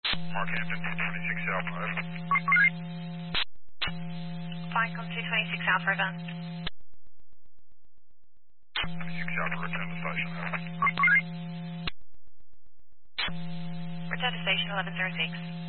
Mark Hampton, 226 Alpha, over. Falcon 226 Alpha, over. 26 Alpha, return to station, over. Return to station 1106.